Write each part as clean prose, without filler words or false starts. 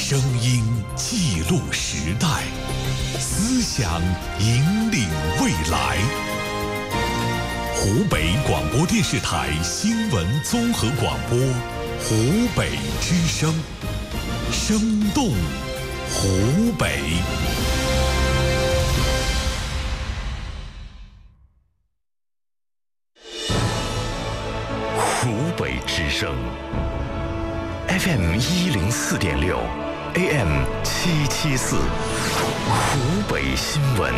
声音记录时代，思想引领未来。湖北广播电视台新闻综合广播，湖北之声，生动湖北。 湖北之声 FM 104.6 AM 774，湖北新闻。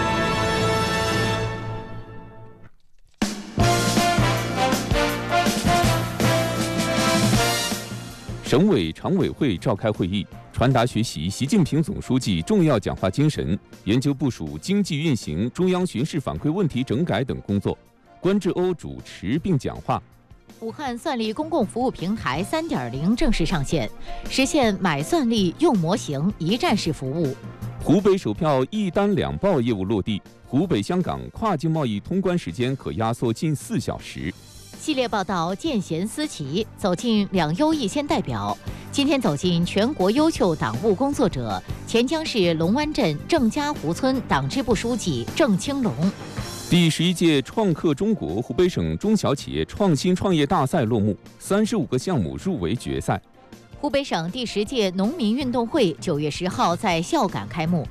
省委常委会召开会议，传达学习习近平总书记重要讲话精神，研究部署经济运行中央巡视反馈问题整改等工作。关志欧主持并讲话。 武汉算力公共服务平台 3.0 正式上线，实现买算力用模型一站式服务。 湖北首票一单两报业务落地，湖北香港跨境贸易通关时间可压缩近4小时。 系列报道见贤思齐，走进两优一先代表。今天走进全国优秀党务工作者，钱江市龙湾镇郑家湖村党支部书记郑青龙。 第11届创客中国湖北省中小企业创新创业大赛落幕，35个项目入围决赛。 湖北省第10届农民运动会9月10号在孝感开幕。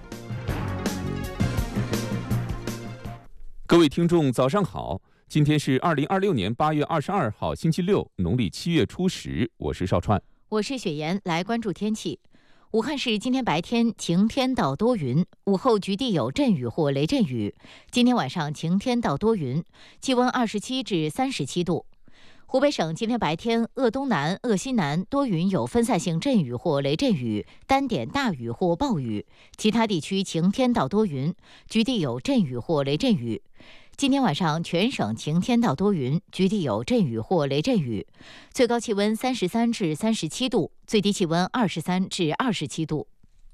各位听众，早上好，今天是2026年8月22号，星期六，农历7月初10，我是邵川， 我是雪岩，来关注天气。武汉市今天白天晴天到多云，午后局地有阵雨或雷阵雨。今天晚上晴天到多云，气温27至37度。湖北省今天白天鄂东南、鄂西南多云有分散性阵雨或雷阵雨，单点大雨或暴雨。其他地区晴天到多云，局地有阵雨或雷阵雨。今天晚上全省晴天到多云，局地有阵雨或雷阵雨，最高气温33至37度，最低气温23至27度。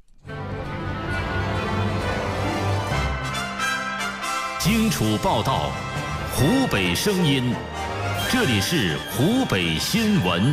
荆楚报道，湖北声音，这里是湖北新闻。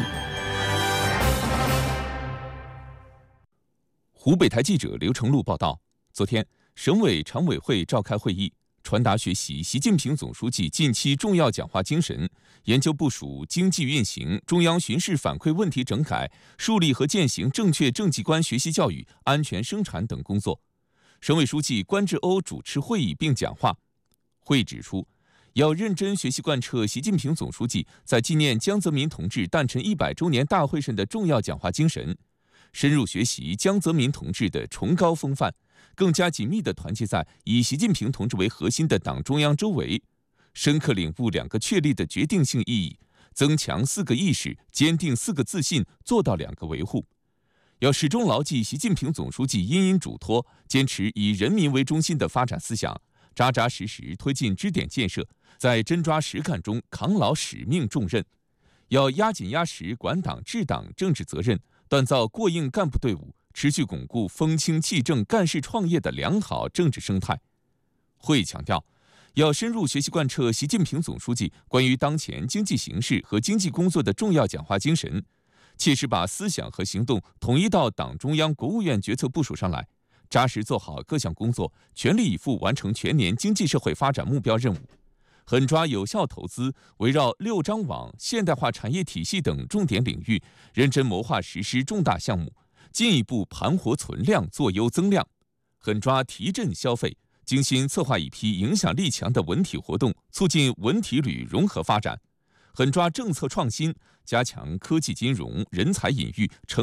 湖北台记者刘成禄报道，昨天省委常委会召开会议，传达学习习近平总书记近期重要讲话精神，研究部署经济运行中央巡视反馈问题整改，树立和践行正确政绩观学习教育、安全生产等工作。省委书记关志欧主持会议并讲话。会议指出，要认真学习贯彻习近平总书记在纪念江泽民同志诞辰100周年大会上的重要讲话精神，深入学习江泽民同志的崇高风范，更加紧密地团结在以习近平同志为核心的党中央周围，深刻领悟2个确立的决定性意义，增强4个意识，坚定4个自信，做到2个维护。要始终牢记习近平总书记殷殷嘱托，坚持以人民为中心的发展思想，扎扎实实推进支点建设，在真抓实干中扛牢使命重任。要压紧压实管党治党政治责任，锻造过硬干部队伍，持续巩固风清气正干事创业的良好政治生态。会议强调，要深入学习贯彻习近平总书记关于当前经济形势和经济工作的重要讲话精神，切实把思想和行动统一到党中央、国务院决策部署上来，扎实做好各项工作，全力以赴完成全年经济社会发展目标任务。狠抓有效投资，围绕6张网、现代化产业体系等重点领域，认真谋划实施重大项目，进一步盘活存量，做优增量，狠抓提振消费，精心策划一批影响力强的文体活动，促进文体旅融合发展，狠抓政策创新，加强科技金融、人才引育、